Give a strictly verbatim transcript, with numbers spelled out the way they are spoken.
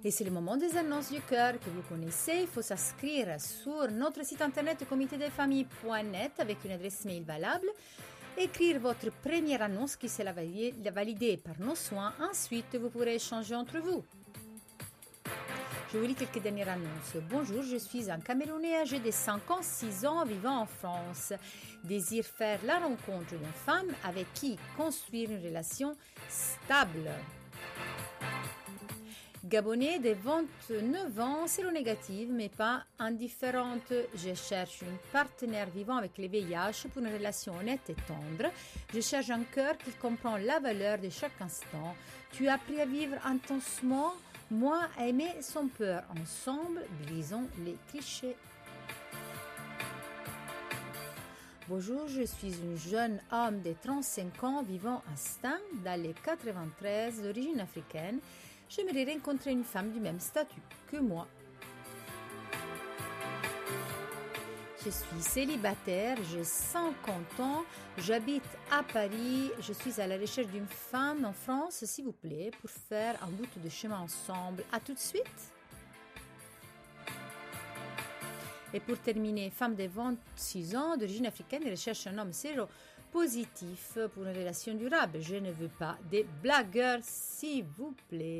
Et c'est le moment des annonces du cœur que vous connaissez. Il faut s'inscrire sur notre site internet comité des familles point net avec une adresse mail valable. Écrire votre première annonce qui sera validée par nos soins. Ensuite, vous pourrez échanger entre vous. Je vous lis quelques dernières annonces. Bonjour, je suis un Camerounais âgé de cinquante-six ans vivant en France. Désire faire la rencontre d'une femme avec qui construire une relation stable. Gabonais de vingt-neuf ans, séronégative mais pas indifférente. Je cherche une partenaire vivant avec le V I H pour une relation honnête et tendre. Je cherche un cœur qui comprend la valeur de chaque instant. Tu as appris à vivre intensement, moi à aimer sans peur. Ensemble, brisons les clichés. Bonjour, je suis un jeune homme de trente-cinq ans vivant à Stang, dans les quatre-vingt-treize, d'origine africaine. J'aimerais rencontrer une femme du même statut que moi. Je suis célibataire, j'ai cinquante ans, j'habite à Paris, je suis à la recherche d'une femme en France, s'il vous plaît, pour faire un bout de chemin ensemble. À tout de suite. Et pour terminer, femme de vingt-six ans, d'origine africaine, recherche un homme séropositif pour une relation durable. Je ne veux pas des blagueurs, s'il vous plaît.